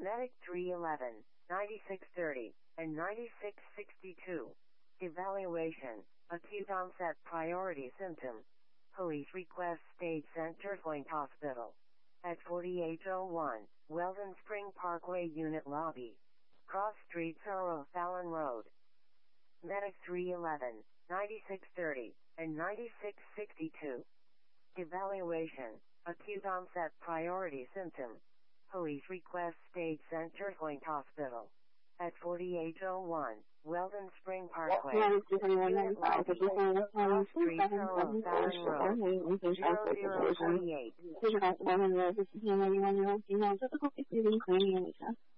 Medic 311, 9630, and 9662. Evaluation, acute onset priority symptom. Police request state sent Turfwing Hospital. At 4801, Weldon Spring Parkway Unit Lobby. Cross Street Soro Fallon Road. Medic 311, 9630, and 9662. Evaluation, acute onset priority symptom. Police request state sent Turfwing Hospital. At 4801, Weldon Spring Parkway. Unit Lobby. Cross Street Soro Fallon Road. 0048.